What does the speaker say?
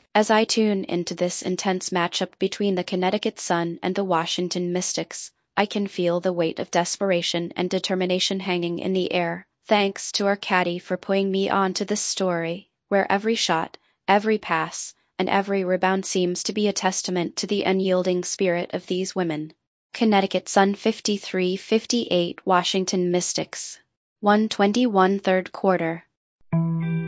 As I tune into this intense matchup between the Connecticut Sun and the Washington Mystics, I can feel the weight of desperation and determination hanging in the air. Thanks to our caddy for putting me on to this story, where every shot, every pass, and every rebound seems to be a testament to the unyielding spirit of these women. Connecticut Sun 53-58, Washington Mystics 121 third quarter.